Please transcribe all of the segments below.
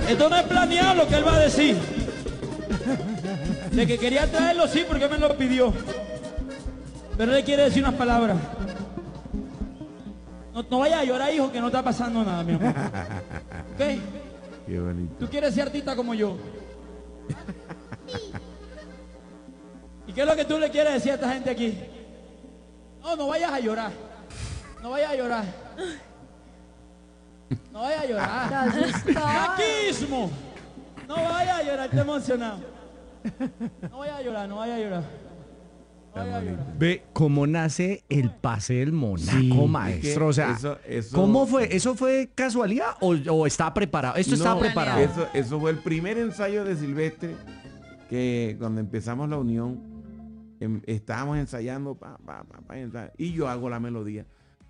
Esto no es planeado lo que él va a decir. De que quería traerlo, sí, porque me lo pidió. Pero él quiere decir unas palabras. No vayas a llorar, hijo, que no está pasando nada, mi amor. ¿Ok? Qué bonito. ¿Tú quieres ser artista como yo? ¿Y qué es lo que tú le quieres decir a esta gente aquí? No vayas a llorar. No vayas a llorar. No vayas a llorar. ¡Maquismo! No vayas a llorar, estoy emocionado. No vayas a llorar, no vayas a llorar. No vayas a llorar. Ve cómo nace el pase del Monaco, Sí, maestro. O sea, eso- ¿cómo fue? ¿Eso fue casualidad o estaba preparado? Esto estaba preparado. Eso fue el primer ensayo de Silvestre que cuando empezamos la unión estábamos ensayando y yo hago la melodía.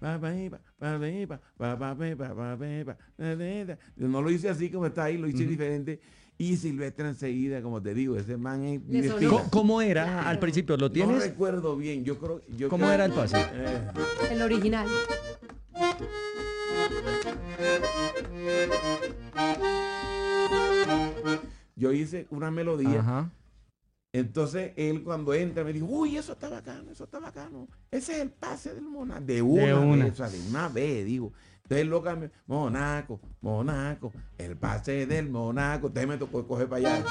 Yo no lo hice así como está ahí, lo hice diferente. Y Silvestre enseguida, como te digo, ese man es... ¿Cómo era al principio? ¿Lo No tienes? recuerdo bien, ¿Cómo era el pase? El original. Yo hice una melodía. Ajá. Entonces él cuando entra me dijo, uy, eso está bacano, eso está bacano. Ese es el pase del Monaco. De una vez, o sea, de una vez, digo. Entonces lo cambió, Monaco, el pase del Monaco. Entonces me tocó coger para allá.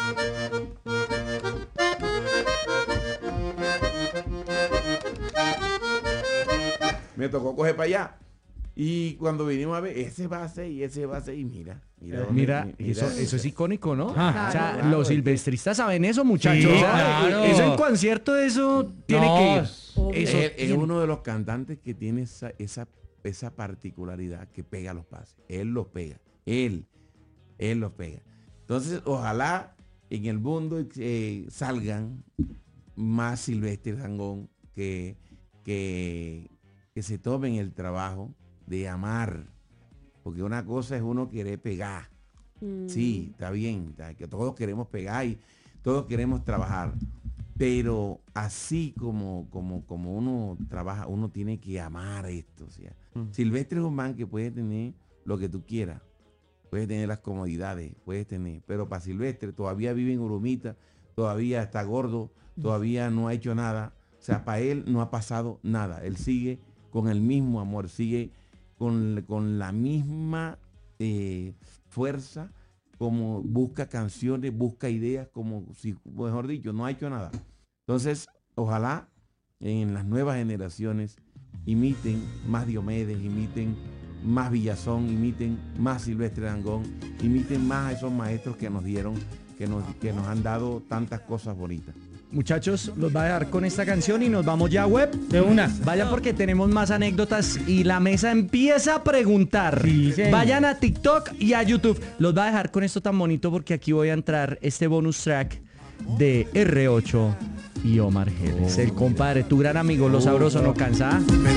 Me tocó coger para allá. Y cuando vinimos a ver, ese base y mira. Mira, eso es icónico, ¿no? Claro. O sea, Claro, los es que- silvestristas saben eso, muchachos. Sí, O sea, claro. eso en concierto, eso tiene No, que ir. Obvio. Es uno de los cantantes que tiene esa particularidad que pega los pases. Él los pega. Él los pega. Entonces, ojalá en el mundo salgan más Silvestre Dangond que se tomen el trabajo de amar. Porque una cosa es uno querer pegar. Sí, está bien, que todos queremos pegar y todos queremos trabajar. Pero así como uno trabaja, uno tiene que amar esto. O sea, Silvestre es un man que puede tener lo que tú quieras. Puede tener las comodidades, pero para Silvestre todavía vive en Urumita, todavía está gordo, todavía no ha hecho nada. O sea, para él no ha pasado nada. Él sigue con el mismo amor, sigue con la misma fuerza, como busca canciones, busca ideas, como si, mejor dicho, no ha hecho nada. Entonces, ojalá en las nuevas generaciones imiten más Diomedes, imiten más Villazón, imiten más Silvestre Dangond, imiten más a esos maestros que nos dieron, que nos han dado tantas cosas bonitas. Muchachos, los va a dejar con esta canción y nos vamos ya a web. De una. Vaya porque tenemos más anécdotas y la mesa empieza a preguntar. Sí, señor. Vayan a TikTok y a YouTube. Los va a dejar con esto tan bonito porque aquí voy a entrar este bonus track de R8 y Omar Geles. El compadre, tu gran amigo, lo sabroso no cansa.